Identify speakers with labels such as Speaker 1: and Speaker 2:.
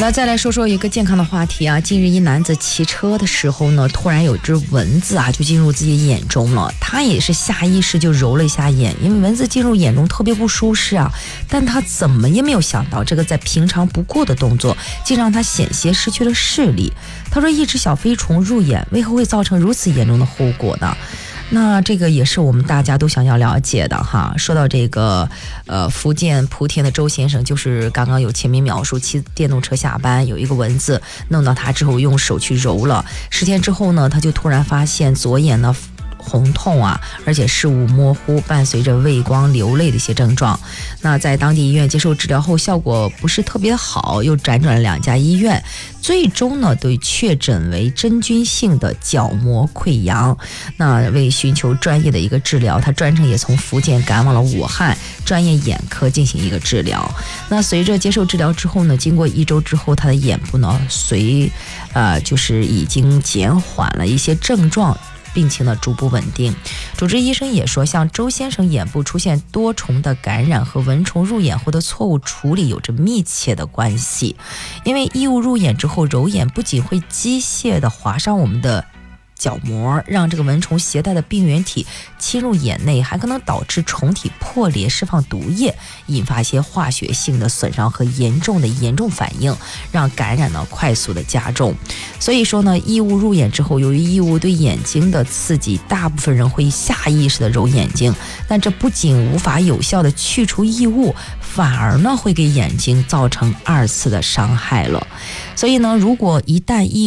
Speaker 1: 的，再来说说一个健康的话题啊。近日一男子骑车的时候呢，突然有只蚊子啊就进入自己眼中了，他也是下意识就揉了一下眼，因为蚊子进入眼中特别不舒适啊。但他怎么也没有想到，这个再平常不过的动作竟让他险些失去了视力。他说一只小飞虫入眼，为何会造成如此严重的后果呢？那这个也是我们大家都想要了解的哈。说到这个福建莆田的周先生，就是刚刚有前面描述，骑电动车下班，有一个蚊子弄到他之后，用手去揉了，10天之后呢，他就突然发现左眼呢红痛啊，而且视物模糊，伴随着畏光流泪的一些症状。那在当地医院接受治疗后，效果不是特别好，又辗转了2家医院，最终呢对确诊为真菌性的角膜溃疡。那为寻求专业的一个治疗，他专程也从福建赶往了武汉专业眼科进行一个治疗。那随着接受治疗之后呢，经过1周之后，他的眼部呢就是已经减缓了一些症状，病情呢逐步稳定。主治医生也说，像周先生眼部出现多重的感染和蚊虫入眼后的错误处理有着密切的关系。因为异物入眼之后，揉眼不仅会机械的划伤我们的角膜，让这个蚊虫携带的病原体侵入眼内，还可能导致虫体破裂，释放毒液，引发一些化学性的损伤和严重反应，让感染呢快速的加重。所以说呢，异物入眼之后，由于异物对眼睛的刺激，大部分人会下意识的揉眼睛，但这不仅无法有效的去除异物，反而呢会给眼睛造成2次的伤害了。所以呢，如果一旦异